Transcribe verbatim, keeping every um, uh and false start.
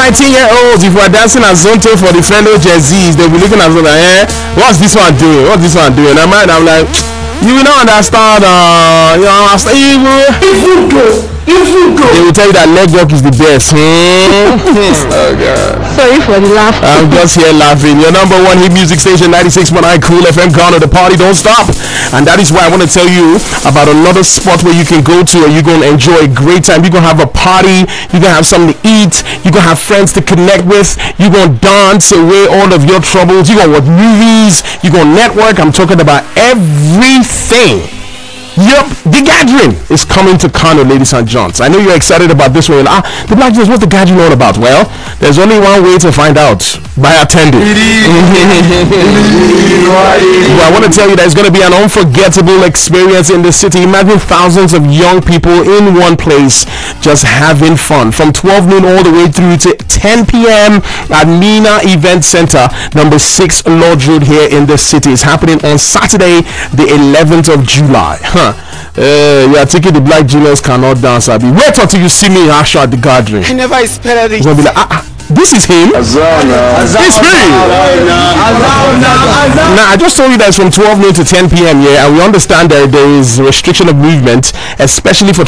nineteen-year-olds, if we're dancing at Zonto for the fellow Gen Zs, they'll be looking at us like, eh, what's this one doing? What's this one doing? I'm like, I'm like, you will not understand, uh, you know, even go, even go. They will tell you that leg work is the best. Hmm? Oh God. Sorry for the laugh. I'm just here laughing. Your number one hit music station, ninety-six point nine Cool F M, Ghana. The party don't stop. And that is why I want to tell you about another spot where you can go to and you're going to enjoy a great time. You're going to have a party. You're going to have something to eat. You're going to have friends to connect with. You're going to dance away all of your troubles. You're going to watch movies. You're going to network. I'm talking about everything. Yep, The Gathering is coming to Kano, ladies and gents. I know you're excited about this one. Ah, the Black Jews, what's The Gathering all about? Well, there's only one way to find out, by attending. Well, I want to tell you that it's going to be an unforgettable experience in the city. Imagine thousands of young people in one place just having fun from twelve noon all the way through to ten p.m. at Mina Event Center, number six Lodge Road here in the city. It's happening on Saturday, the eleventh of July. Huh. Uh, you are taking the Black Genius cannot dance. Abi. Wait until you see me Asha at The Gathering. I never expected it. It's gonna be like, ah, ah, this is him. Azana. It's me. Now I just told you that it's from twelve noon to ten p.m. Yeah, and we understand that there is restriction of movement, especially for